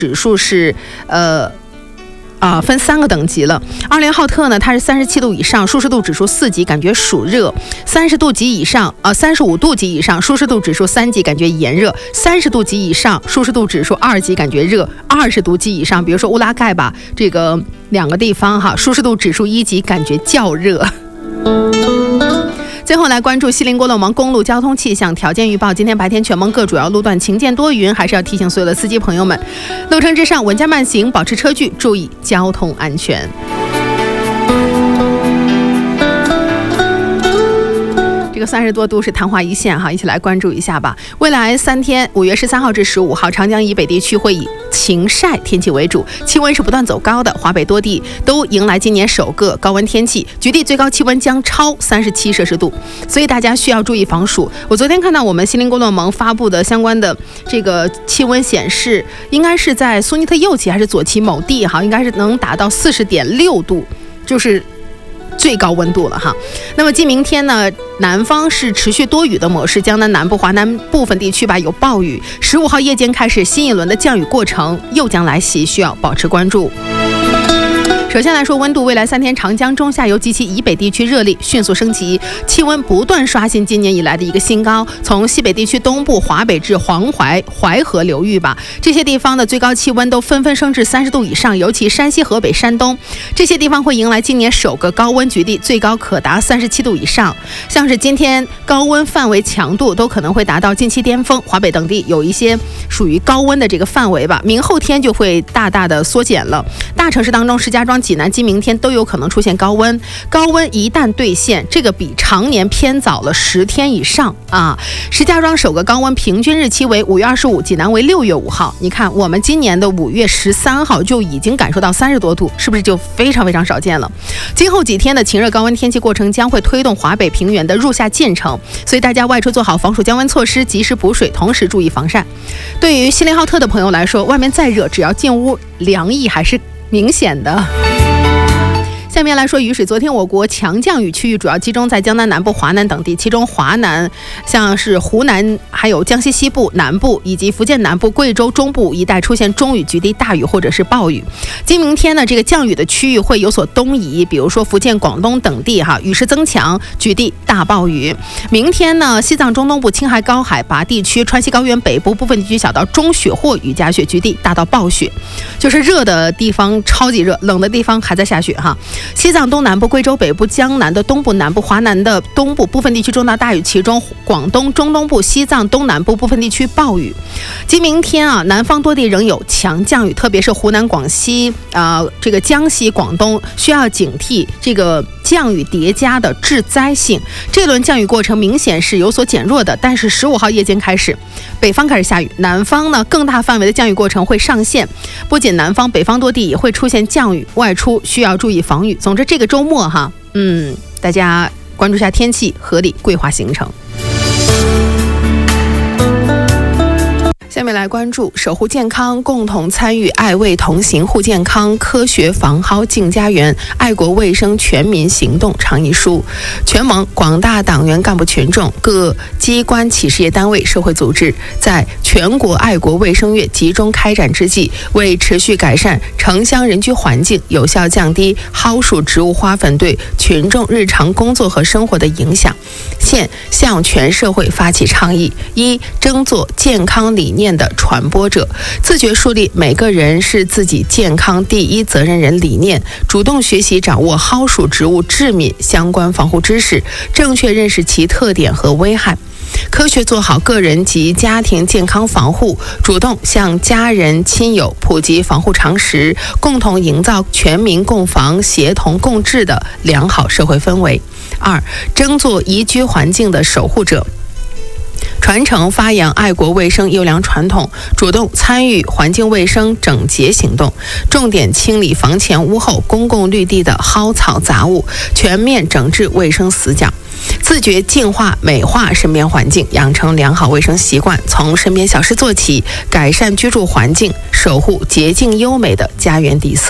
指数是分3个等级了。20浩特呢，它是37度以上，舒适度指数4级，感觉暑热；30度及以上，35度及以上，舒适度指数3级，感觉炎热；30度及以上，舒适度指数2级，感觉热；20度及以上，比如说乌拉盖吧，这个2个地方哈，舒适度指数1级，感觉较热。最后来关注西宁郭勒盟公路交通气象条件预报。今天白天全蒙各主要路段晴间多云，还是要提醒所有的司机朋友们，路程之上稳驾慢行，保持车距，注意交通安全。这个30多度是昙花一现哈，一起来关注一下吧。未来3天，5月13号至15号，长江以北地区会以晴晒天气为主，气温是不断走高的，华北多地都迎来今年首个高温天气，局地最高气温将超37摄氏度，所以大家需要注意防暑。我昨天看到我们西宁郭勒盟发布的相关的这个气温显示，应该是在苏尼特右旗还是左旗某地哈，应该是能达到40.6度，就是最高温度了哈。那么继明天呢，南方是持续多雨的模式，江南南部、华南部分地区吧有暴雨。15号夜间开始，新一轮的降雨过程又将来袭，需要保持关注。首先来说温度，未来3天长江中下游及其以北地区热力迅速升级，气温不断刷新今年以来的一个新高。从西北地区东部、华北至黄淮、淮河流域吧，这些地方的最高气温都纷纷升至30度以上，尤其山西、河北、山东这些地方会迎来今年首个高温局地，最高可达37度以上。像是今天高温范围强度都可能会达到近期巅峰，华北等地有一些属于高温的这个范围吧，明后天就会大大的缩减了。大城市当中，石家庄、济南今明天都有可能出现高温，高温一旦兑现，这个比常年偏早了10天以上啊！石家庄首个高温平均日期为5月25，济南为6月5号。你看，我们今年的5月13号就已经感受到30多度，是不是就非常非常少见了？今后几天的晴热高温天气过程将会推动华北平原的入夏进程，所以大家外出做好防暑降温措施，及时补水，同时注意防晒。对于锡林浩特的朋友来说，外面再热，只要进屋，凉意还是明显的。下面来说雨水，昨天我国强降雨区域主要集中在江南南部、华南等地，其中华南像是湖南、还有江西西部、南部以及福建南部、贵州中部一带出现中雨、局地大雨或者是暴雨。今明天呢，这个降雨的区域会有所东移，比如说福建、广东等地雨势增强，局地大暴雨。明天呢，西藏中东部、青海高海拔地区、川西高原北部部分地区小到中雪或雨夹雪，局地大到暴雪。就是热的地方超级热，冷的地方还在下雪哈。西藏东南部、贵州北部、江南的东部、南部、华南的东部部分地区中到大雨，其中广东中东部、西藏东南部部分地区暴雨。今明天南方多地仍有强降雨，特别是湖南、广西这个江西、广东需要警惕这个降雨叠加的致灾性。这轮降雨过程明显是有所减弱的，但是15号夜间开始，北方开始下雨，南方呢更大范围的降雨过程会上线。不仅南方，北方多地也会出现降雨，外出需要注意防雨。总之这个周末大家关注一下天气，合理规划行程。下面来关注守护健康，共同参与爱卫同行护健康，科学防蒿净家园，爱国卫生全民行动倡议书。全盟广大党员干部群众、各机关企事业单位、社会组织在全国爱国卫生月集中开展之际，为持续改善城乡人居环境，有效降低蒿属植物花粉对群众日常工作和生活的影响，现向全社会发起倡议：一、争做健康理念的传播者，自觉树立每个人是自己健康第一责任人理念，主动学习掌握蒿属植物致敏相关防护知识，正确认识其特点和危害，科学做好个人及家庭健康防护，主动向家人亲友普及防护常识，共同营造全民共防、协同共治的良好社会氛围。二、争做宜居环境的守护者，传承发扬爱国卫生优良传统，主动参与环境卫生整洁行动，重点清理房前屋后公共绿地的蒿草杂物，全面整治卫生死角，自觉净化美化身边环境，养成良好卫生习惯，从身边小事做起，改善居住环境，守护洁净优美的家园底色。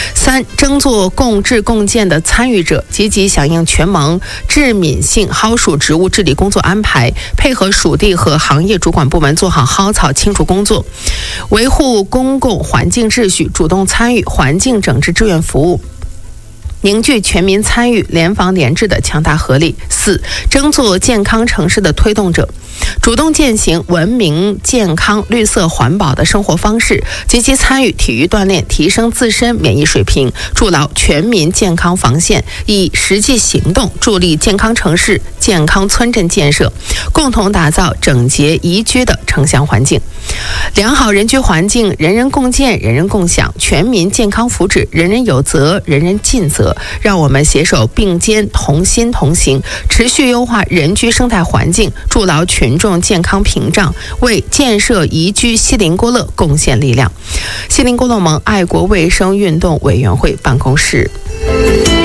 3、争做共治共建的参与者，积极响应全盟治敏性蒿属植物治理工作安排，配合属地和行业主管部门做好蒿草清除工作，维护公共环境秩序，主动参与环境整治志愿服务，凝聚全民参与、联防联治的强大合力。4、争做健康城市的推动者，主动践行文明、健康、绿色环保的生活方式，积极参与体育锻炼，提升自身免疫水平，筑牢全民健康防线，以实际行动助力健康城市、健康村镇建设，共同打造整洁宜居的城乡环境。良好人居环境，人人共建，人人共享，全民健康福祉，人人有责，人人尽责。让我们携手并肩，同心同行，持续优化人居生态环境，筑牢群众健康屏障，为建设宜居锡林郭勒贡献力量。锡林郭勒盟爱国卫生运动委员会办公室。